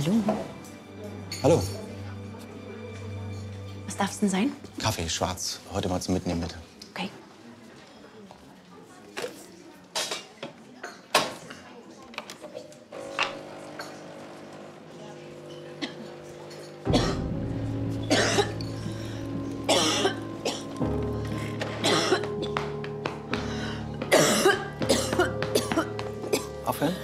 Hallo. Hallo. Was darf's denn sein? Kaffee, schwarz. Heute mal zum Mitnehmen, bitte. Okay. Aufhören?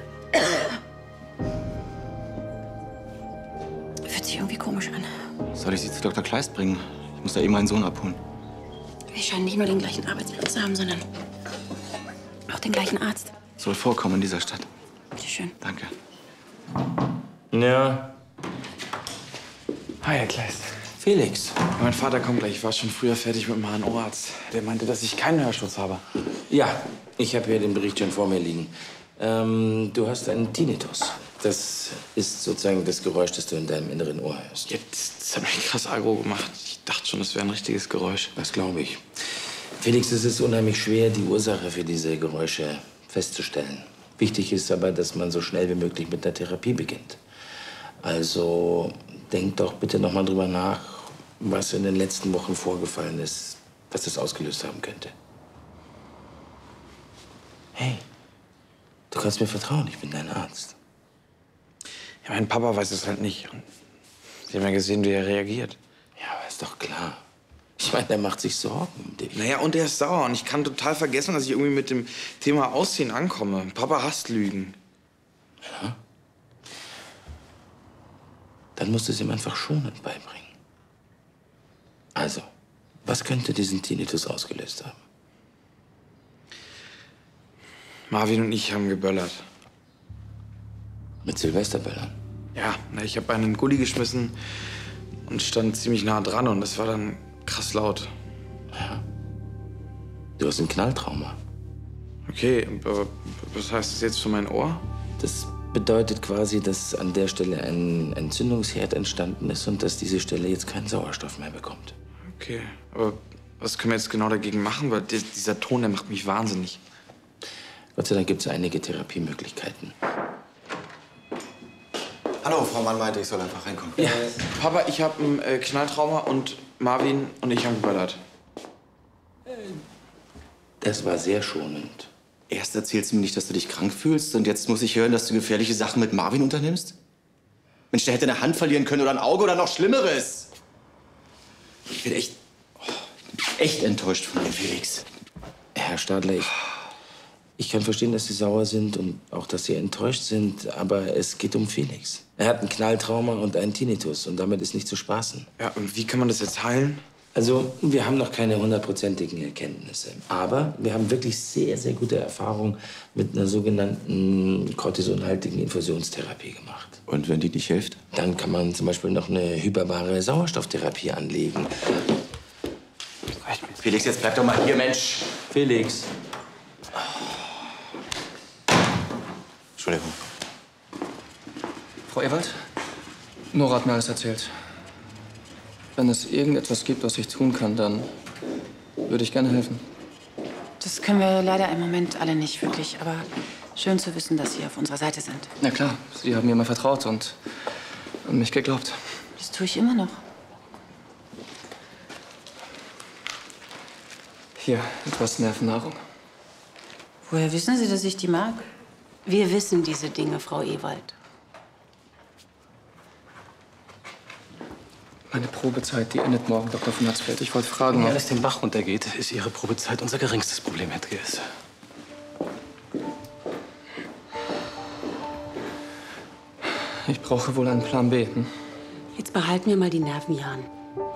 Fühlt sich irgendwie komisch an. Soll ich Sie zu Dr. Kleist bringen? Ich muss da eben meinen Sohn abholen. Wir scheinen nicht nur den gleichen Arbeitsplatz zu haben, sondern auch den gleichen Arzt. Soll vorkommen in dieser Stadt. Bitte schön. Danke. Ja. Hi, Herr Kleist. Felix. Mein Vater kommt gleich. Ich war schon früher fertig mit dem HNO-Arzt. Der meinte, dass ich keinen Hörschutz habe. Ja, ich habe hier den Bericht schon vor mir liegen. Du hast einen Tinnitus. Das ist sozusagen das Geräusch, das du in deinem inneren Ohr hörst. Jetzt, das hat mich krass aggro gemacht. Ich dachte schon, es wäre ein richtiges Geräusch. Das glaube ich. Felix, es ist unheimlich schwer, die Ursache für diese Geräusche festzustellen. Wichtig ist aber, dass man so schnell wie möglich mit der Therapie beginnt. Also denk doch bitte noch mal drüber nach, was in den letzten Wochen vorgefallen ist, was das ausgelöst haben könnte. Hey, du kannst mir vertrauen, ich bin dein Arzt. Ja, mein Papa weiß es halt nicht. Und Sie haben ja gesehen, wie er reagiert. Ja, aber ist doch klar. Ich meine, der macht sich Sorgen um dich. Naja, und er ist sauer. Und ich kann total vergessen, dass ich irgendwie mit dem Thema Aussehen ankomme. Papa hasst Lügen. Ja? Dann musst du es ihm einfach schonend beibringen. Also, was könnte diesen Tinnitus ausgelöst haben? Marvin und ich haben geböllert. Mit Silvesterböllern? Ja, na, ich habe einen Gully geschmissen und stand ziemlich nah dran. Und das war dann krass laut. Ja. Du hast ein Knalltrauma. Okay, aber was heißt das jetzt für mein Ohr? Das bedeutet quasi, dass an der Stelle ein Entzündungsherd entstanden ist und dass diese Stelle jetzt keinen Sauerstoff mehr bekommt. Okay, aber was können wir jetzt genau dagegen machen? Weil dieser Ton, der macht mich wahnsinnig. Gott sei Dank gibt es einige Therapiemöglichkeiten. Hallo, Frau Mann meinte, ich soll einfach reinkommen. Ja, Papa, ich habe ein Knalltrauma und Marvin und ich haben geböllert. Das war sehr schonend. Erst erzählst du mir nicht, dass du dich krank fühlst und jetzt muss ich hören, dass du gefährliche Sachen mit Marvin unternimmst? Mensch, der hätte eine Hand verlieren können oder ein Auge oder noch Schlimmeres. Ich bin echt enttäuscht von dir, Felix. Herr Stadler, ich kann verstehen, dass Sie sauer sind und auch, dass Sie enttäuscht sind, aber es geht um Felix. Er hat ein Knalltrauma und einen Tinnitus und damit ist nicht zu spaßen. Ja, und wie kann man das jetzt heilen? Also, wir haben noch keine hundertprozentigen Erkenntnisse. Aber wir haben wirklich sehr, sehr gute Erfahrungen mit einer sogenannten kortisonhaltigen Infusionstherapie gemacht. Und wenn die nicht hilft? Dann kann man zum Beispiel noch eine hyperbare Sauerstofftherapie anlegen. Felix, jetzt bleib doch mal hier, Mensch. Felix. Entschuldigung. Frau Ewald, Nora hat mir alles erzählt. Wenn es irgendetwas gibt, was ich tun kann, dann würde ich gerne helfen. Das können wir leider im Moment alle nicht wirklich. Aber schön zu wissen, dass Sie auf unserer Seite sind. Na klar, Sie haben mir immer vertraut und an mich geglaubt. Das tue ich immer noch. Hier, etwas Nervennahrung. Woher wissen Sie, dass ich die mag? Wir wissen diese Dinge, Frau Ewald. Meine Probezeit, die endet morgen, Dr. von Hatzfeld. Ich wollte fragen, Wenn alles den Bach runtergeht, ist Ihre Probezeit unser geringstes Problem, Herr Triers. ich brauche wohl einen Plan B. Hm? Jetzt behalten wir mal die Nerven, Jan.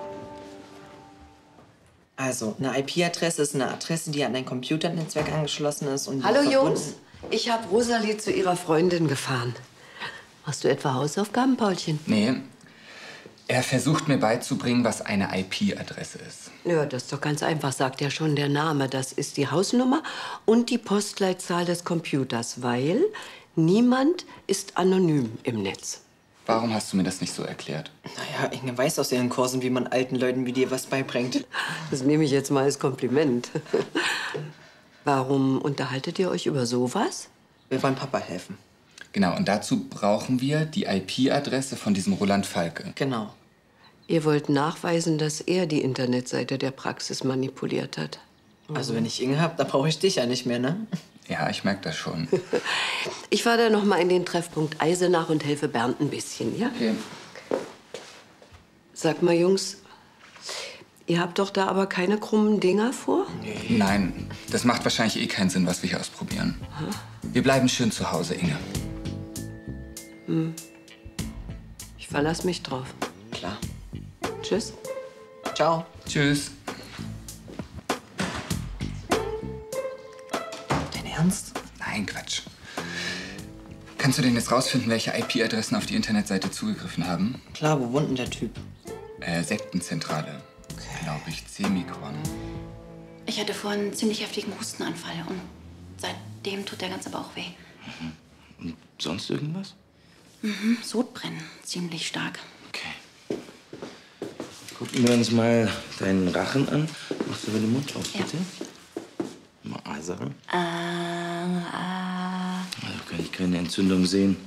Also, eine IP-Adresse ist eine Adresse, die an ein Computernetzwerk angeschlossen ist und Hallo verbunden- Jungs, ich habe Rosalie zu ihrer Freundin gefahren. Machst du etwa Hausaufgaben, Paulchen? Nee. Er versucht mir beizubringen, was eine IP-Adresse ist. Ja, das ist doch ganz einfach, sagt ja schon der Name. Das ist die Hausnummer und die Postleitzahl des Computers, weil niemand ist anonym im Netz. Warum hast du mir das nicht so erklärt? Naja, Inge weiß aus ihren Kursen, wie man alten Leuten wie dir was beibringt. Das nehme ich jetzt mal als Kompliment. Warum unterhaltet ihr euch über sowas? Wir wollen Papa helfen. Genau, und dazu brauchen wir die IP-Adresse von diesem Roland Falke. Genau. Ihr wollt nachweisen, dass er die Internetseite der Praxis manipuliert hat. Also wenn ich Inge hab, dann brauche ich dich ja nicht mehr, ne? Ja, ich merke das schon. Ich fahre da noch mal in den Treffpunkt Eisenach und helfe Bernd ein bisschen, ja? Okay. Sag mal, Jungs, ihr habt doch da aber keine krummen Dinger vor? Nein, das macht wahrscheinlich eh keinen Sinn, was wir hier ausprobieren. Wir bleiben schön zu Hause, Inge. Ich verlasse mich drauf. Klar. Tschüss. Ciao. Tschüss. Dein Ernst? Nein, Quatsch. Kannst du denn jetzt rausfinden, welche IP-Adressen auf die Internetseite zugegriffen haben? Klar, wo wohnt denn der Typ? Sektenzentrale. Glaube ich, Semikorn. Ich hatte vorhin einen ziemlich heftigen Hustenanfall und seitdem tut der ganze Bauch weh. Und sonst irgendwas? Sodbrennen, ziemlich stark. Okay. Gucken wir uns mal deinen Rachen an. Machst du mal den Mund auf, Ja. bitte? Mal A sagen. Ah. Also kann ich keine Entzündung sehen.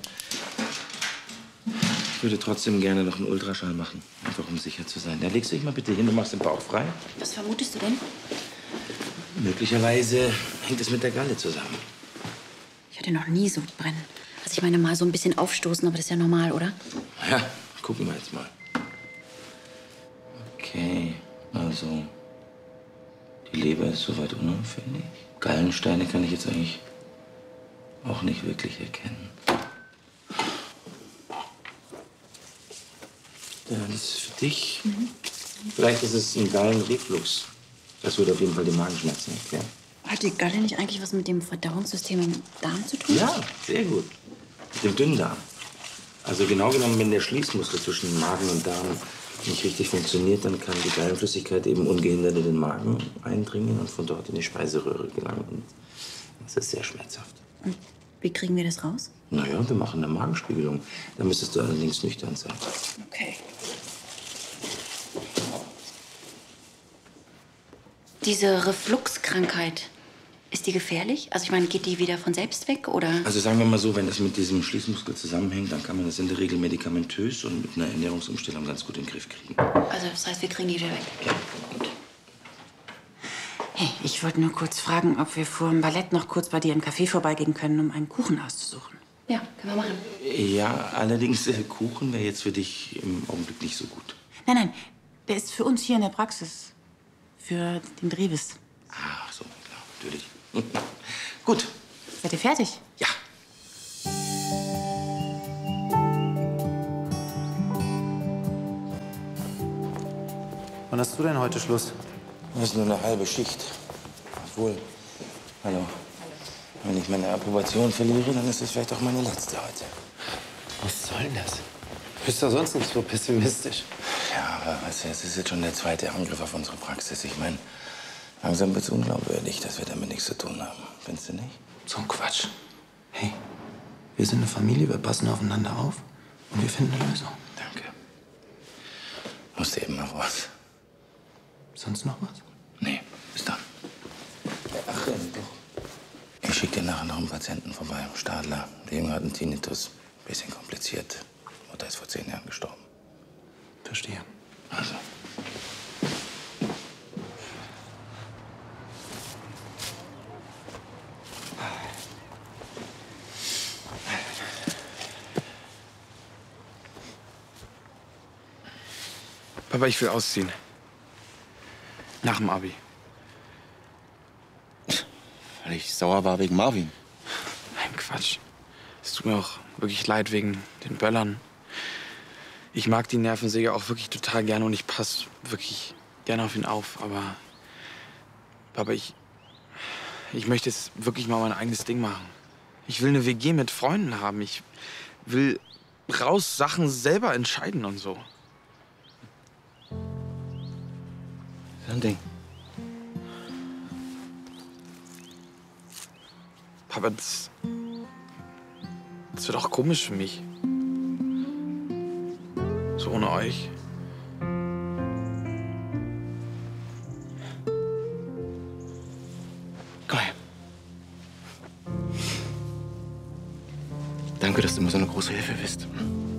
Ich würde trotzdem gerne noch einen Ultraschall machen. Einfach um sicher zu sein. Da legst du dich mal bitte hin und machst den Bauch frei. Was vermutest du denn? Möglicherweise hängt es mit der Galle zusammen. Ich hatte noch nie Sodbrennen. Also ich meine mal so ein bisschen aufstoßen, aber das ist ja normal, oder? Ja, gucken wir jetzt mal. Okay, also die Leber ist soweit unauffällig. Gallensteine kann ich jetzt eigentlich auch nicht wirklich erkennen. Ja, das ist für dich. Vielleicht ist es ein Gallenreflux. Das würde auf jeden Fall die Magenschmerzen erklären. Hat die Galle nicht eigentlich was mit dem Verdauungssystem im Darm zu tun? Ja, sehr gut. Mit dem Dünndarm. Also genau genommen, wenn der Schließmuskel zwischen Magen und Darm nicht richtig funktioniert, dann kann die Gallenflüssigkeit eben ungehindert in den Magen eindringen und von dort in die Speiseröhre gelangen. Und das ist sehr schmerzhaft. Und wie kriegen wir das raus? Naja, wir machen eine Magenspiegelung. Da müsstest du allerdings nüchtern sein. Okay. Diese Refluxkrankheit, ist die gefährlich? Also ich meine, geht die wieder von selbst weg, oder? Also sagen wir mal so, wenn das mit diesem Schließmuskel zusammenhängt, dann kann man das in der Regel medikamentös und mit einer Ernährungsumstellung ganz gut in den Griff kriegen. Also das heißt, wir kriegen die wieder weg? Ja. Hey, ich wollte nur kurz fragen, ob wir vor dem Ballett noch kurz bei dir im Café vorbeigehen können, um einen Kuchen auszusuchen. Ja, können wir machen. Ja, allerdings Kuchen wäre jetzt für dich im Augenblick nicht so gut. Nein, nein, der ist für uns hier in der Praxis. Für den Drehwiss. Ach so, klar, natürlich. Gut. Seid ihr fertig? Ja. Wann hast du denn heute Schluss? Das ist nur eine halbe Schicht. Obwohl, hallo. Wenn ich meine Approbation verliere, dann ist es vielleicht auch meine letzte heute. Was soll denn das? Du bist doch sonst nicht so pessimistisch. Ja, aber weißt du, es ist jetzt schon der zweite Angriff auf unsere Praxis. Ich meine, langsam wird's unglaubwürdig, dass wir damit nichts zu tun haben. Findest du nicht? So ein Quatsch. Hey, wir sind eine Familie, wir passen aufeinander auf und wir finden eine Lösung. Danke. Musste eben mal raus. Sonst noch was? Nee, bis dann. Ach, doch. Ich schicke dir nachher noch einen Patienten vorbei. Stadler. Der Junge hat einen Tinnitus. Bisschen kompliziert. Mutter ist vor 10 Jahren gestorben. Verstehe. Also. Papa, ich will ausziehen. Nach dem Abi. Weil ich sauer war wegen Marvin. Nein, Quatsch. Es tut mir auch wirklich leid wegen den Böllern. Ich mag die Nervensäge auch wirklich total gerne und ich passe wirklich gerne auf ihn auf. Aber, Papa, ich möchte jetzt wirklich mal mein eigenes Ding machen. Ich will eine WG mit Freunden haben. Ich will raus Sachen selber entscheiden und so. So ein Ding. Papa, das wird auch komisch für mich. So ohne euch. Komm her. Danke, dass du mir so eine große Hilfe bist.